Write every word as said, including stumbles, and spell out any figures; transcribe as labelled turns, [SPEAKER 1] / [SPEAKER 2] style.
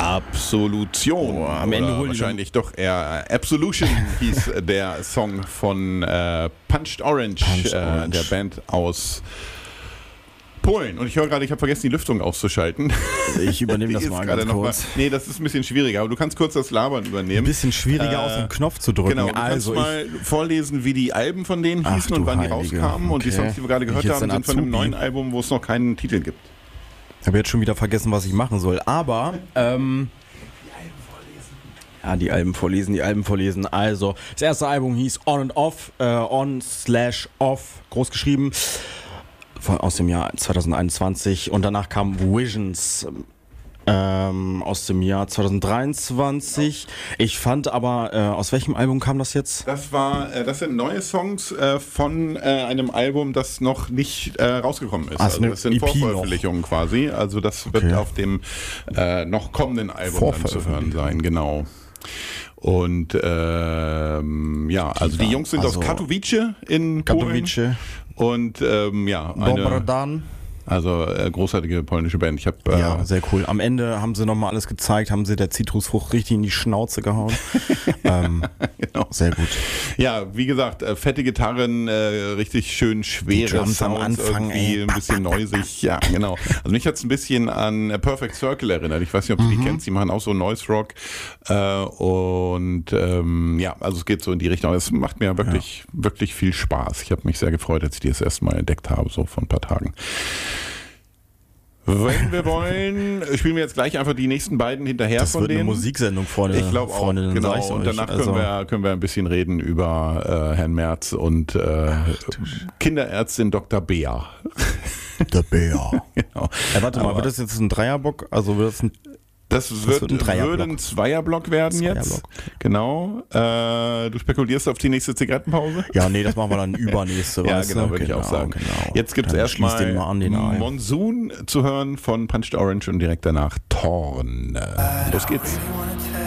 [SPEAKER 1] Absolution.
[SPEAKER 2] Oh, am Ende
[SPEAKER 1] Oder
[SPEAKER 2] holen die
[SPEAKER 1] wahrscheinlich doch eher Absolution hieß der Song von äh, Punched Orange,
[SPEAKER 2] Punched
[SPEAKER 1] äh,
[SPEAKER 2] Orange.
[SPEAKER 1] der Band aus Polen. Und ich höre gerade, ich habe vergessen, die Lüftung auszuschalten.
[SPEAKER 2] Ich übernehme
[SPEAKER 1] Die
[SPEAKER 2] das
[SPEAKER 1] ist
[SPEAKER 2] mal
[SPEAKER 1] gerade
[SPEAKER 2] ganz
[SPEAKER 1] noch
[SPEAKER 2] kurz.
[SPEAKER 1] Mal, nee, das ist ein bisschen schwieriger, aber du kannst kurz das Labern
[SPEAKER 2] Ein
[SPEAKER 1] übernehmen.
[SPEAKER 2] bisschen schwieriger,
[SPEAKER 1] Äh,
[SPEAKER 2] auf den Knopf zu drücken.
[SPEAKER 1] Genau, du
[SPEAKER 2] also
[SPEAKER 1] kannst mal vorlesen, wie die Alben von denen
[SPEAKER 2] Ach,
[SPEAKER 1] hießen
[SPEAKER 2] du
[SPEAKER 1] und wann die
[SPEAKER 2] Heilige.
[SPEAKER 1] rauskamen. Und die
[SPEAKER 2] Okay.
[SPEAKER 1] Songs, die wir gerade gehört
[SPEAKER 2] Ich jetzt
[SPEAKER 1] haben,
[SPEAKER 2] ein
[SPEAKER 1] sind von einem
[SPEAKER 2] Azubi.
[SPEAKER 1] neuen Album, wo es noch keinen Titel gibt.
[SPEAKER 2] ich habe jetzt schon wieder vergessen, was ich machen soll. Aber, ähm... Ja, die Alben vorlesen, die Alben vorlesen. Also, das erste Album hieß On and Off, äh, On slash Off, groß geschrieben, von, aus dem Jahr zwanzig einundzwanzig. Und danach kam Visions ähm, aus dem Jahr zwanzig dreiundzwanzig. Ich fand aber, äh, aus welchem Album kam das jetzt?
[SPEAKER 1] Das war, äh, das sind neue Songs äh, von äh, einem Album, das noch nicht äh, rausgekommen ist.
[SPEAKER 2] Ah,
[SPEAKER 1] Also
[SPEAKER 2] eine
[SPEAKER 1] das sind
[SPEAKER 2] E P
[SPEAKER 1] Vorveröffentlichungen quasi. Also das wird
[SPEAKER 2] Okay.
[SPEAKER 1] auf dem äh, noch kommenden Album dann zu hören sein, genau. Und ähm, ja, also die
[SPEAKER 2] war-
[SPEAKER 1] Jungs sind
[SPEAKER 2] also
[SPEAKER 1] aus Katowice in Polen.
[SPEAKER 2] Katowice,
[SPEAKER 1] Und ähm, ja, eine,
[SPEAKER 2] Dobrodan.
[SPEAKER 1] also äh, großartige polnische Band. Ich habe äh,
[SPEAKER 2] Ja, sehr cool. Am Ende haben sie nochmal alles gezeigt, haben sie der Zitrusfrucht richtig in die Schnauze gehauen. ähm,
[SPEAKER 1] genau.
[SPEAKER 2] sehr gut.
[SPEAKER 1] Ja, wie gesagt, äh, fette Gitarren, äh, richtig schön schwere
[SPEAKER 2] Drums am
[SPEAKER 1] Sounds,
[SPEAKER 2] Anfang,
[SPEAKER 1] irgendwie
[SPEAKER 2] ey.
[SPEAKER 1] ein bisschen noisig. Ja, genau. Also mich hat es ein bisschen an äh, Perfect Circle erinnert. Ich weiß nicht, ob du die kennst. Die machen auch so Noise Rock. Äh, und ähm, ja, also es geht so in die Richtung. Es macht mir wirklich, wirklich viel Spaß. Ich habe mich sehr gefreut, als ich die das erste Mal entdeckt habe, so vor ein paar Tagen. Wenn wir wollen, spielen wir jetzt gleich einfach die nächsten beiden hinterher
[SPEAKER 2] Das
[SPEAKER 1] von
[SPEAKER 2] wird
[SPEAKER 1] denen.
[SPEAKER 2] eine Musiksendung, Freunde.
[SPEAKER 1] Ich glaube auch,
[SPEAKER 2] Freundinnen,
[SPEAKER 1] genau.
[SPEAKER 2] sag ich's
[SPEAKER 1] Und
[SPEAKER 2] euch.
[SPEAKER 1] danach
[SPEAKER 2] Also,
[SPEAKER 1] können, wir, können wir ein bisschen reden über äh, Herrn Merz und äh, Kinderärztin Doktor Bea.
[SPEAKER 2] Der Bär.
[SPEAKER 1] Genau.
[SPEAKER 2] Äh, warte mal,
[SPEAKER 1] Aber
[SPEAKER 2] wird das jetzt ein Dreierbock? Also wird das ein
[SPEAKER 1] das
[SPEAKER 2] wird
[SPEAKER 1] wird,
[SPEAKER 2] ein Dreierblock.
[SPEAKER 1] würde ein Zweierblock werden jetzt.
[SPEAKER 2] Zweierblock.
[SPEAKER 1] Genau. Äh, du spekulierst auf die nächste Zigarettenpause?
[SPEAKER 2] Ja, nee, das machen wir dann übernächste,
[SPEAKER 1] Ja,
[SPEAKER 2] weißt
[SPEAKER 1] genau,
[SPEAKER 2] du?
[SPEAKER 1] würde ich auch sagen.
[SPEAKER 2] Genau.
[SPEAKER 1] Jetzt gibt es
[SPEAKER 2] Dann schließ den mal
[SPEAKER 1] erstmal
[SPEAKER 2] an, den ein.
[SPEAKER 1] Monsoon zu hören von Punched Orange und direkt danach Torn. Äh, los geht's.
[SPEAKER 3] Wanna